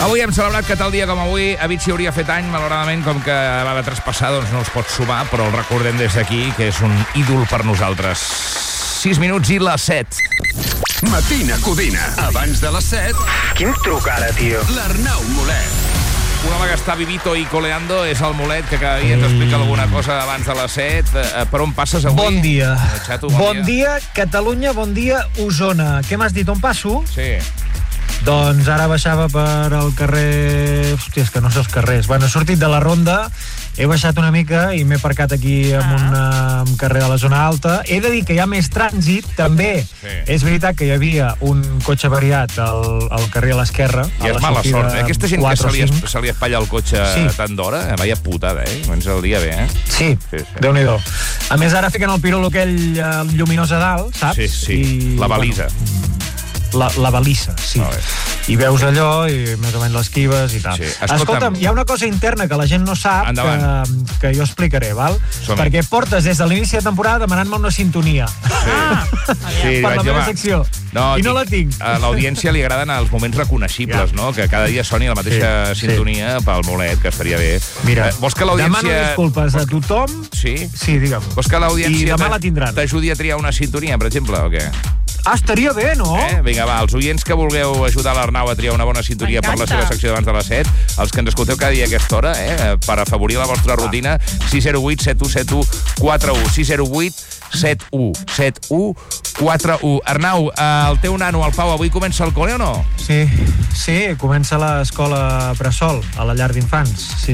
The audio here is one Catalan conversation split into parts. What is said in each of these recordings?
Avui hem celebrat que tal dia com avui Avicii hauria fet any, malauradament, com que va haver traspassar, doncs no els pot sumar, però el recordem des d'aquí, que és un ídol per nosaltres. 6 minuts i les 7. Matina Codina. Abans de les 7... Quin truc ara, tio? L'Arnau Molet. Un home que està vivito i coleando és el Molet, que cada dia ens explica alguna cosa abans de les 7. Per on passes avui? Bon dia. Xato, bon dia, Catalunya, bon dia, Osona. Què m'has dit, on passo? Sí. Doncs ara baixava per el carrer... Hòstia, és que no sé els carrers. Bueno, he sortit de la ronda, he baixat una mica i m'he aparcat aquí en un carrer de la zona alta. He de dir que hi ha més trànsit, també. Sí. És veritat que hi havia un cotxe variat al carrer a l'esquerra. I és mala sort, eh? Aquesta gent que se li espatlla el cotxe tant d'hora, vaya putada, eh? Comença el dia bé, eh? Sí. Déu-n'hi-do. A més, ara fiquen el pirolo aquell lluminós a dalt, saps? Sí. I, la balisa. La balissa, sí. I veus allò i més o menys l'esquives i tal. Sí. Escolta'm, hi ha una cosa interna que la gent no sap que jo explicaré, val? Perquè portes des de l'inici de temporada demanant-me una sintonia. Sí, per la meva secció. I no la tinc. A l'audiència li agraden els moments reconeixibles, no? Que cada dia soni la mateixa sintonia pel Molet, que estaria bé. Mira, vols que l'audiència... demano disculpes a tothom. Sí? Sí, digue'm. Vols que l'audiència t'ajudi a triar una sintonia, per exemple, o què? Estaria bé, no? Vinga, va, els oients que vulgueu ajudar l'Arnau a triar una bona sintonia per la seva secció d'abans de les 7, els que ens escolteu cada dia a aquesta hora, per afavorir la vostra rutina, 608 7171 41 608 7171 41. Arnau, el teu nano, el Pau, avui comença el col·le o no? Sí, comença l'escola bressol, a la llar d'infants. Sí.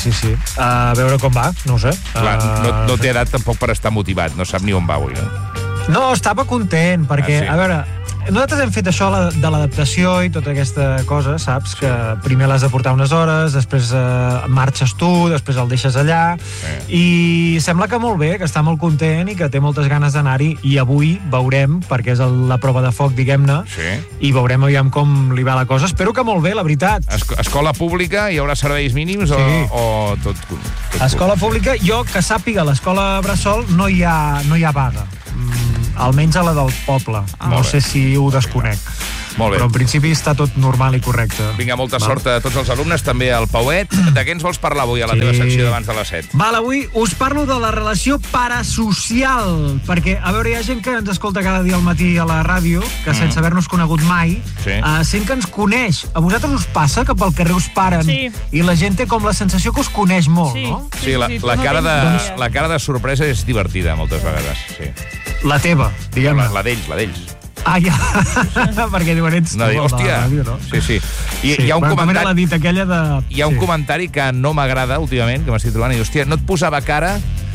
A veure com va, no ho sé. Clar, no té edat tampoc per estar motivat, no sap ni on va avui, no? No, estava content, perquè, a veure, nosaltres hem fet això de l'adaptació i tota aquesta cosa, saps? Que primer l'has de portar unes hores, després marxes tu, després el deixes allà, i sembla que molt bé, que està molt content i que té moltes ganes d'anar-hi, i avui veurem, perquè és la prova de foc, diguem-ne, i veurem aviam com li va la cosa. Espero que molt bé, la veritat. Escola pública, hi haurà serveis mínims o tot? Escola pública, jo que sàpiga, a l'escola bressol no hi ha vaga. Almenys a la del poble. No sé si ho desconec. Molt bé. Però en principi està tot normal i correcte. Vinga, molta sort a tots els alumnes, també al Pauet. De què ens vols parlar avui a la teva secció d'abans de les 7? Val, avui us parlo de la relació parasocial, perquè, a veure, hi ha gent que ens escolta cada dia al matí a la ràdio, que sense haver-nos conegut mai, sent que ens coneix. A vosaltres us passa que pel carrer us paren i la gent té com la sensació que us coneix molt, no? Sí, la cara de sorpresa és divertida, moltes vegades, sí. La teva, diguem-ne. La d'ells. Ah, ja, perquè diuen ets tu, hòstia, no? Sí. Hi ha un comentari... la dit aquella de... Hi ha un comentari que no m'agrada últimament, que m'estic trobant, i hòstia, no et posava cara,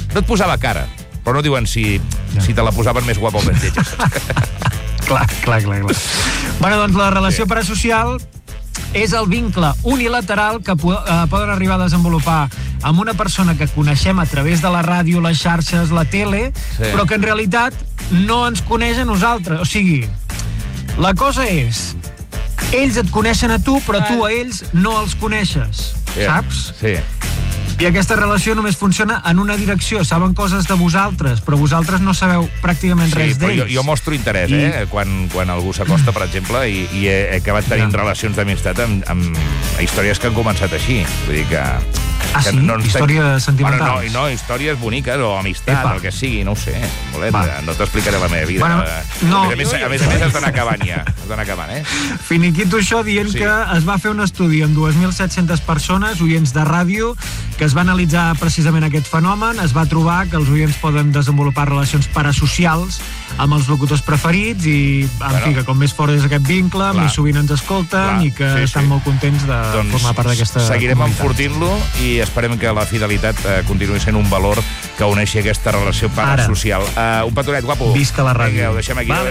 però no diuen si te la posaven més guapa o més lletja. Clar. Bueno, doncs la relació parasocial és el vincle unilateral que poden arribar a desenvolupar amb una persona que coneixem a través de la ràdio, les xarxes, la tele, però que en realitat no ens coneix a nosaltres. O sigui, la cosa és, ells et coneixen a tu, però tu a ells no els coneixes, saps? Sí. I aquesta relació només funciona en una direcció. Saben coses de vosaltres, però vosaltres no sabeu pràcticament res d'ells. Jo mostro interès, quan algú s'acosta, per exemple, i he acabat tenint relacions d'amistat amb històries que han començat així. Vull dir que... Històries sentimentals. No, històries boniques o amistat, el que sigui, no ho sé. No t'explicaré la meva vida. A més has d'anar acabant ja. Finiquito això dient que es va fer un estudi amb 2.700 persones, oients de ràdio, que es va analitzar precisament aquest fenomen. Es va trobar que els oients poden desenvolupar relacions parasocials amb els locutors preferits i, en fi, que com més fort és aquest vincle, més sovint ens escolten i que estan molt contents de formar part d'aquesta comunitat. Seguirem enfortint-lo i esperem que la fidelitat continuï sent un valor que uneixi aquesta relació parasocial. Un petonet, guapo. Visca la ràdio. Vinga, ho deixem aquí.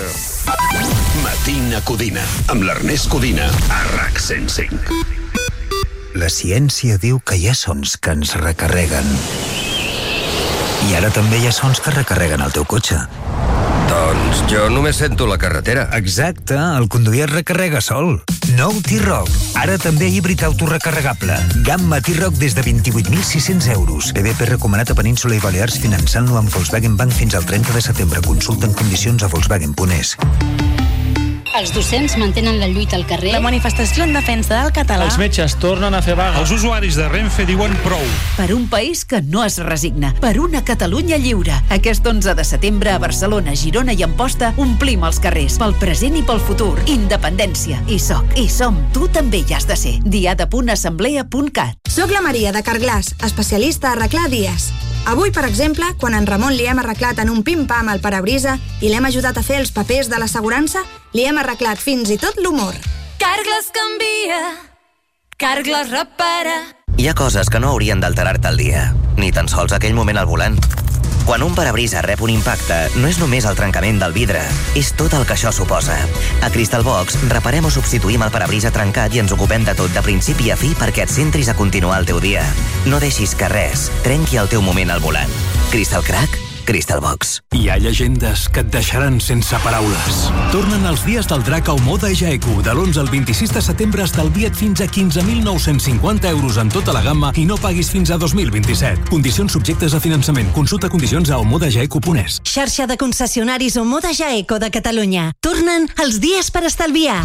Matina Codina, amb l'Ernest Codina, a RAC 105. La ciència diu que hi ha sons que ens recarreguen. I ara també hi ha sons que recarreguen el teu cotxe. Doncs jo només sento la carretera. Exacte, el conduir es recarrega sol. Nou T-Roc, ara també híbrid autorecarregable. Gamma T-Roc des de 28.600 euros. BBP recomanat a Península i Balears finançant-lo amb Volkswagen Bank fins al 30 de setembre. Consulta en condicions a Volkswagen.es. Els docents mantenen la lluita al carrer. La manifestació en defensa del català. Els metges tornen a fer vaga. Els usuaris de Renfe diuen prou. Per un país que no es resigna. Per una Catalunya lliure. Aquest 11 de setembre a Barcelona, Girona i Amposta omplim els carrers. Pel present i pel futur. Independència. I soc. I som. Tu també hi has de ser. diada.assemblea.cat. Soc la Maria de Carglass, especialista a arreglar dies. Avui, per exemple, quan en Ramon li hem arreglat en un pim-pam el parabrisa i l'hem ajudat a fer els papers de l'assegurança, li hem arreglat fins i tot l'humor. Carglass canvia, Carglass repara. Hi ha coses que no haurien d'alterar-te el dia, ni tan sols aquell moment al volant. Quan un parabrisa rep un impacte, no és només el trencament del vidre, és tot el que això suposa. A Crystal Box reparem o substituïm el parabrisa trencat i ens ocupem de tot de principi a fi perquè et centris a continuar el teu dia. No deixis que res trenqui el teu moment al volant. Crystal Crack? Crystal Box. Hi ha llegendes que et deixaran sense paraules. Tornen els dies del drac a Omoda Jaeku. De l'11 al 26 de setembre estalvia't fins a 15.950 euros en tota la gamma i no paguis fins a 2027. Condicions subjectes a finançament. Consulta condicions a omodajaeku.es. Xarxa de concessionaris Omoda Jaeku de Catalunya. Tornen els dies per estalviar.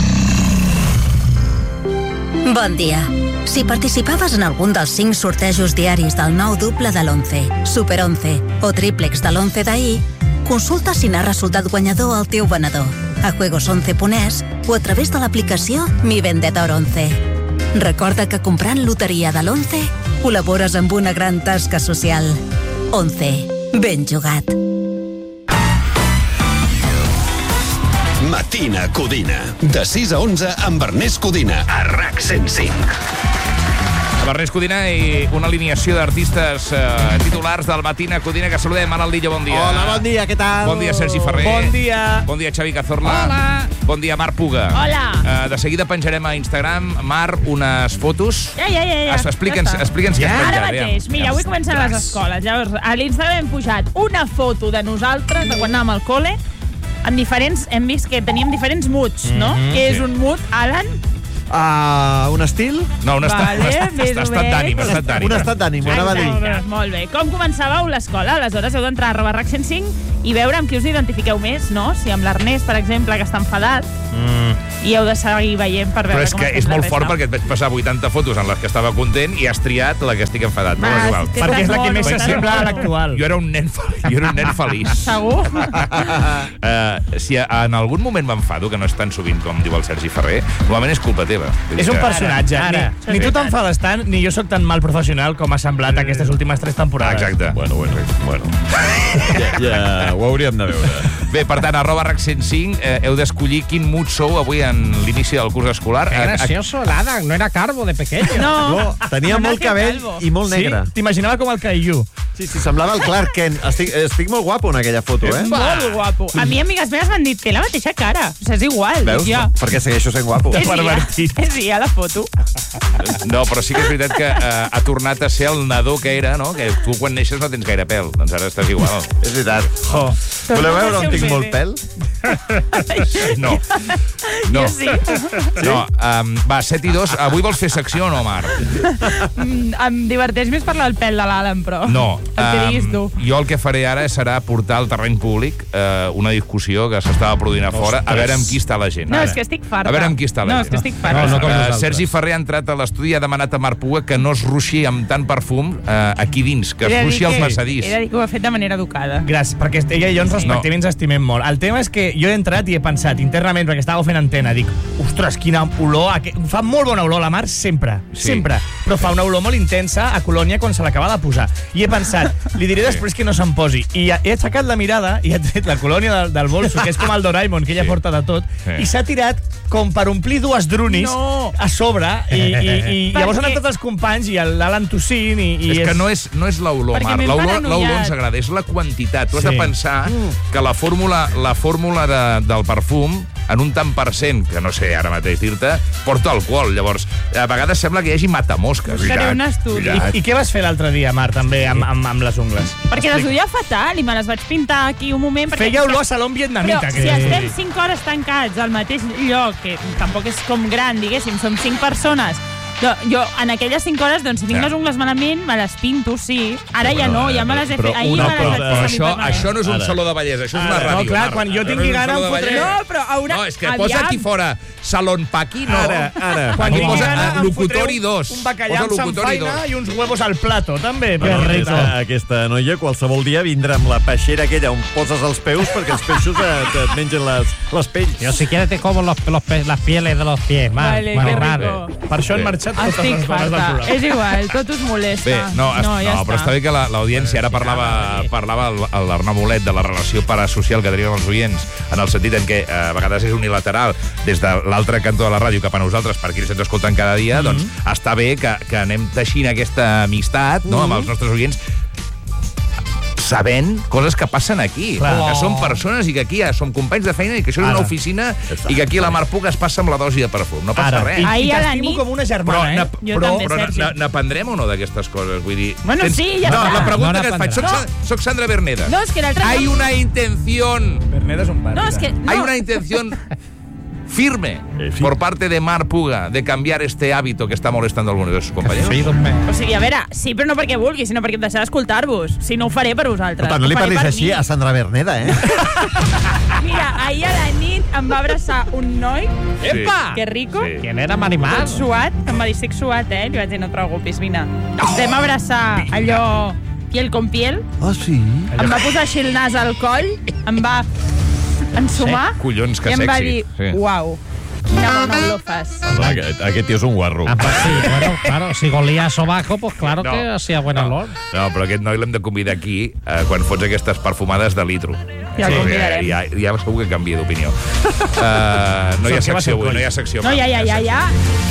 Bon dia. Si participaves en algun dels 5 sortejos diaris del nou duple de l'11, Super 11 o triplex de l'11 d'ahir, consulta si n'ha resultat guanyador el teu venedor a juegos11.es o a través de l'aplicació Mi Vendedor 11. Recorda que comprant loteria de l'11 col·labores amb una gran tasca social. 11. Ben jugat. Matina Codina. De 6 a 11 amb Ernest Codina. A RAC 105. Ernest Codina i una alineació d'artistes titulars del Matina Codina que saludem. Ara Aldillo, bon dia. Hola, bon dia, què tal? Bon dia, Sergi Ferrer. Bon dia. Bon dia, Xavi Cazorla. Hola. Bon dia, Marc Puga. Hola. De seguida penjarem a Instagram, Marc, unes fotos. Ja. Explica'ns què has penjat. Ara mateix. Mira, avui comencen les escoles. Llavors, a l'Instagram hem pujat una foto de nosaltres de quan anàvem al col·le. Hem vist que teníem diferents moods, no? Què és un mood, Alan? Un estil? No, un estat d'ànim. Un estat d'ànim, ho anava a dir. Molt bé. Com començàveu l'escola? Aleshores heu d'entrar a @RAC105 i veure amb qui us identifiqueu més, no? Si amb l'Ernest, per exemple, que està enfadat, i heu de seguir veient per veure com Però és que és molt fort perquè et vaig passar 80 fotos en les que estava content i has triat la que estic enfadat. Perquè és la que més s'assembla a l'actual. Jo era un nen feliç. Segur? Si en algun moment m'enfado, que no és tan sovint com diu el Sergi Ferrer, normalment és culpa teva. És un personatge. Ni tu t'enfades tant, ni jo sóc tan mal professional com ha semblat aquestes últimes 3 temporades. Exacte. Bueno. Ja ho hauríem de veure. Bé, per tant, @RAC105 heu d'escollir quin mood sou avui en l'inici del curs escolar. Que gracioso, l'Adam, no era calvo de pequeño. No, tenia molt cabell i molt negre. Sí? T'imaginava com el Caillou. Sí, semblava el Clark Kent. Estic molt guapo en aquella foto, eh? Molt guapo. A mi, amigues meves m'han dit, té la mateixa cara. O sigui, és igual. Veus? Perquè segueixo sent guapo. És ja la foto. No, però sí que és veritat que ha tornat a ser el nadó que era, no? Que tu quan neixes no tens gaire pèl. Doncs ara estàs igual. És veritat. Voleu veure on tinc molt pèl? No. Jo sí. No, va, 7 i 2. Avui vols fer secció o no, Marc? Em diverteix més parlar del pèl de l'Alan, però... No. El que diguis tu. Jo el que faré ara serà portar al terreny públic una discussió que s'estava produint a fora, a veure amb qui està la gent. No, és que estic farta. A veure amb qui està la gent. No, és que estic farta. Sergi Ferrer ha entrat a l'estudi i ha demanat a Marc Puga que no es ruixi amb tant perfum aquí dins, que es ruixi al passadís. He de dir que ho ha fet de manera educada. Gràcies, perquè ella i jo ens respectem i ens estimem molt. El tema és que jo he entrat i he pensat internament, perquè estava fent antena, dic, ostres, quina olor, fa molt bona olor la Mar sempre, però fa una olor molt intensa a Colònia quan se l'acaba de posar. I he pensat, li diré després que no se'n posi. I he aixecat la mirada i he tret la Colònia del bolso, que és com el Doraemon, que ella porta de tot, i s'ha tirat com per omplir 2 drunis a sobre, i llavors han anat tots els companys i l'Alan tossint, és que no és l'olor, Marc. L'olor ens agrada, és la quantitat. Tu has de pensar que la fórmula del perfum, en un tant per cent, que no sé ara mateix dir-te, porta alcohol. Llavors, a vegades sembla que hi hagi matamosques. Buscaré un estudi. I què vas fer l'altre dia, Marc, també, amb les ungles? Perquè les duia fatal i me les vaig pintar aquí un moment. Feia olor a salón vietnamita. Però si estem 5 hores tancats al mateix lloc, que tampoc és com gran, diguéssim, som 5 persones, Jo, en aquelles 5 hores, doncs, si tinc les ungles malament, me les pinto, sí. Ara ja no, ja me les he fet. Ahir me les però això no és un saló de bellesa, això és una ràdio. No, clar, quan jo tingui gana em fotré... No, però haurà... No, és que posa aquí fora Salon Paqui, no. Ara. Quan tingui gana em Locutori 2. Un bacallà amb samfaina i uns huevos al plato, també. Aquesta noia qualsevol dia vindrà amb la peixera aquella on poses els peus perquè els peixos et mengen les pells. Yo si quieres te como las pieles de los pies. Vale, que rico. Per això han marxat totes les dones del programa. És igual, tot us molesta. Bé, no, però està bé que l'audiència ara parlava l'Arnau Molet de la relació parasocial que tenim amb els oients, en el sentit en què a vegades és unilateral des de l'altre cantó de la ràdio cap a nosaltres, per qui ens escolten cada dia, doncs està bé que anem teixint aquesta amistat amb els nostres oients, sabent coses que passen aquí, que som persones i que aquí som companys de feina i que això és una oficina i que aquí la Mar Puga es passa amb la dosi de perfum. No passa res. I t'estimo com una germana, Jo també, Sergi. N'aprendrem o no d'aquestes coses? Vull dir... Bueno, sí, ja està. La pregunta que et faig, soc Sandra Berneda. No, és que l'altre... Hay una intención... Berneda és un barri. No, és que... Hay una intención firme por parte de Mar Puga de cambiar este hábito que está molestando a algunos de sus compañeros. O sigui, a veure, sí, però no perquè vulgui, sinó perquè em deixarà escoltar-vos. Si no ho faré per vosaltres. No li parlis així a Sandra Berneda, Mira, ahir a la nit em va abraçar un noi. Epa! Que rico. Sí. ¿Quién era Marimar? Tot suat. Em va dir, estic suat, Li vaig dir, no et preocupis, vine. Vam abraçar allò piel con piel. Ah, sí? Em va posar així el nas al coll, em va ensumar collons, que i em va sexy. dir, uau, quina bona olor fas. Aquest tio és un guarro. Sí, bueno, claro, si golía sobaco, pues claro que hacía buen olor. No, però aquest noi l'hem de convidar aquí quan fots aquestes perfumades de litro. Ja el convidarem. Ja segur que canvia d'opinió. No hi ha secció avui, no hi ha secció. No, ja.